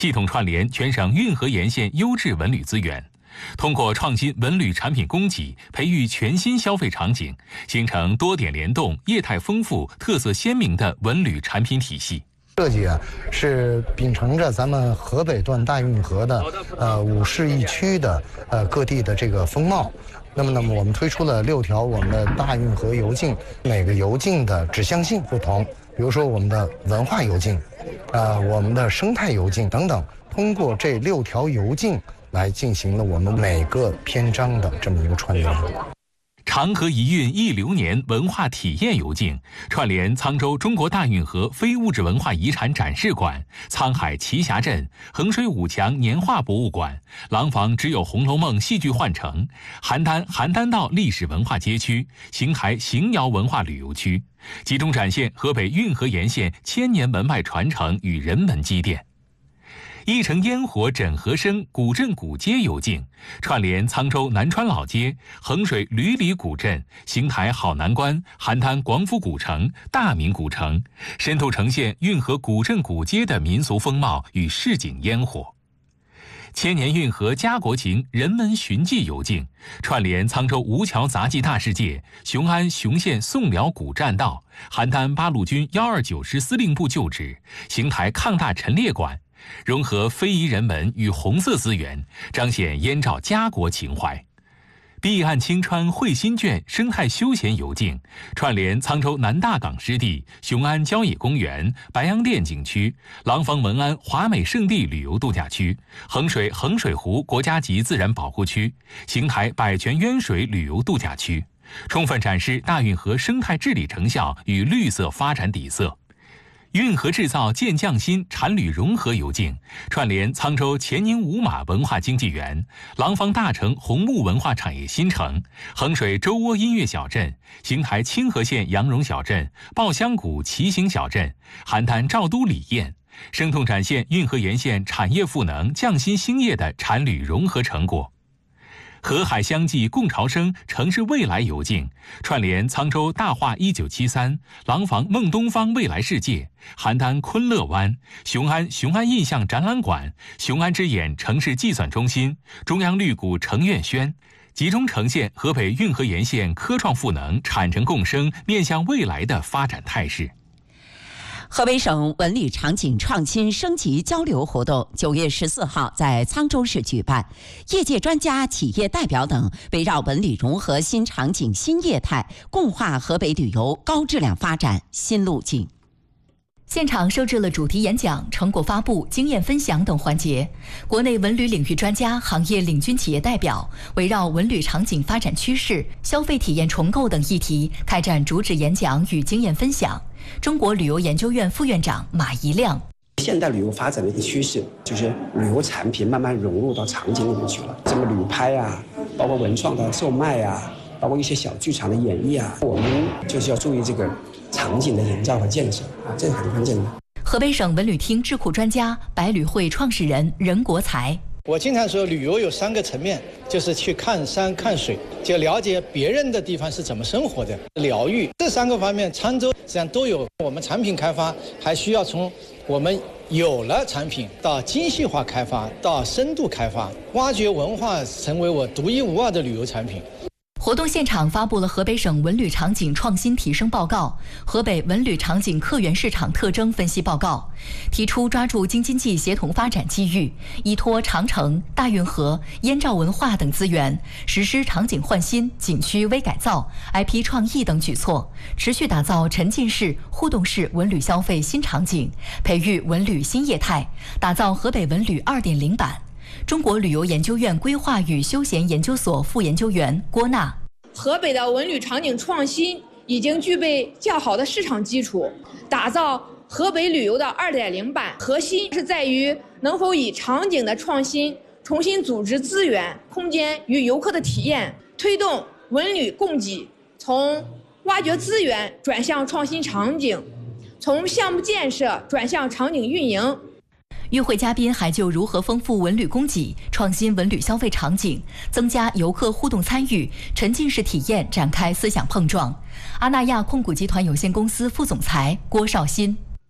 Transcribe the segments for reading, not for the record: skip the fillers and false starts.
系统串联全省运河沿线优质文旅资源，通过创新文旅产品供给，培育全新消费场景，形成多点联动、业态丰富、特色鲜明的文旅产品体系。 设计是秉承着咱们河北段大运河的5市1区的各地的这个风貌。那么我们推出了6条我们的大运河游径，每个游径的指向性不同，比如说我们的文化游径，我们的生态游径等等，通过这6条游径来进行了我们每个篇章的这么一个串联。 长河一运一流年文化体验游径串联沧州中国大运河非物质文化遗产展示馆、沧海奇峡镇、衡水五强年画博物馆、廊坊只有《红楼梦》戏剧换乘、邯郸道历史文化街区、邢台邢窑文化旅游区，集中展现河北运河沿线千年文脉传承与人文积淀。一城烟火枕河生古镇古街游径串联沧州南川老街、衡水吕里古镇、邢台好南关、邯郸广府古城、大明古城，深度呈现运河古镇古街的民俗风貌与市井烟火。千年运河家国情人文寻迹游径串联沧州吴桥杂技大世界、雄安雄县宋辽古栈道、邯郸八路军129师司令部旧址、邢台抗大陈列馆，融合非遗人文与红色资源，彰显燕赵家国情怀。碧岸青川汇新卷生态休闲游径串联沧州南大港湿地、雄安郊野公园、白洋淀景区、廊坊文安华美胜地旅游度假区、衡水衡水湖国家级自然保护区、邢台百泉渊水旅游度假区，充分展示大运河生态治理成效与绿色发展底色。运河制造建匠心产旅融合游径串联沧州钱宁五马文化经济园、廊坊大城红木文化产业新城、衡水周窝音乐小镇、邢台清河县杨荣小镇、抱香谷骑行小镇、邯郸赵都李堰，生动展现运河沿线产业赋能、匠心兴业的产旅融合成果。河海相济共潮生城市未来游径串联沧州大化1973、廊坊梦东方未来世界、邯郸昆乐湾、雄安印象展览馆、雄安之眼城市计算中心、中央绿谷城苑轩，集中呈现河北运河沿线科创赋能、产城共生面向未来的发展态势。 河北省文旅场景创新升级交流活动9月14号在沧州市举办，业界专家、企业代表等围绕文旅融合新场景、新业态，共话河北旅游高质量发展新路径。 现场设置了主题演讲、成果发布、经验分享等环节。国内文旅领域专家、行业领军企业代表围绕文旅场景发展趋势、消费体验重构等议题开展主旨演讲与经验分享。中国旅游研究院副院长马一亮： 现代旅游发展的一个趋势，就是旅游产品慢慢融入到场景里面去了，什么旅拍啊，包括文创的售卖啊，包括一些小剧场的演绎啊，我们就是要注意这个场景的营造和建设啊，这是很关键的。 河北省文旅厅智库专家、百旅汇创始人任国才： 我经常说，旅游有3个层面，就是去看山看水，就了解别人的地方是怎么生活的，疗愈这3个方面，沧州实际上都有。我们产品开发还需要从我们有了产品到精细化开发，到深度开发，挖掘文化成为我独一无二的旅游产品。 活动现场发布了河北省文旅场景创新提升报告、河北文旅场景客源市场特征分析报告，提出抓住京津冀协同发展机遇，依托长城、大运河、燕赵文化等资源，实施场景焕新、景区微改造、IP 创意等举措，持续打造沉浸式、互动式文旅消费新场景，培育文旅新业态，打造河北文旅2.0版。中国旅游研究院规划与休闲研究所副研究员郭娜： 河北的文旅场景创新已经具备较好的市场基础，打造河北旅游的2.0版，核心是在于能否以场景的创新重新组织资源、空间与游客的体验，推动文旅供给从挖掘资源转向创新场景，从项目建设转向场景运营。 与会嘉宾还就如何丰富文旅供给、创新文旅消费场景、增加游客互动参与、沉浸式体验展开思想碰撞。阿那亚控股集团有限公司副总裁郭绍新：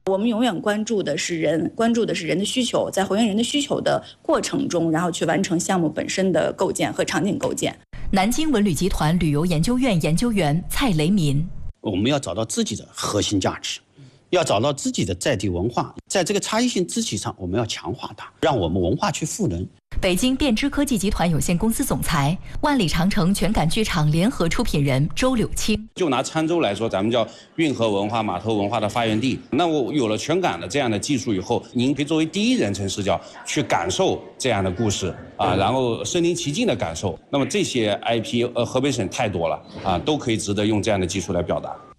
我们永远关注的是人，关注的是人的需求，在回应人的需求的过程中，然后去完成项目本身的构建和场景构建。 南京文旅集团旅游研究院研究员蔡雷民， 我们要找到自己的核心价值，要找到自己的在地文化，在这个差异性支体上，我们要强化它，让我们文化去赋能。 北京变知科技集团有限公司总裁、万里长城全感剧场联合出品人周柳青， 就拿沧州来说，咱们叫运河文化、码头文化的发源地。那我有了全感的这样的技术以后，您可以作为第一人称视角去感受这样的故事啊，然后身临其境的感受。那么这些 IP，河北省太多了啊，都可以值得用这样的技术来表达。